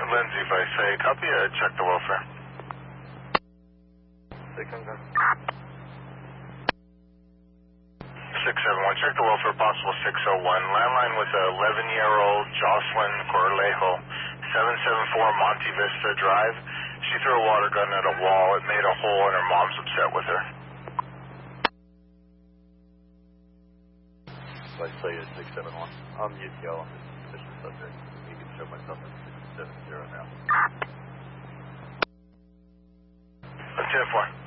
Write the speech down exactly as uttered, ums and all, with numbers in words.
Lindsay, if I say copy, uh, check the welfare. six seven one. six seven one, check the welfare, possible six oh one. Landline with a eleven-year-old Jocelyn Corlejo, seven seven four Monte Vista Drive. She threw a water gun at a wall. It made a hole and her mom's upset with her. If I say it's six seven one, I'm U T L, I'm just a suspicious subject. You can show myself at six seven zero now. ten four.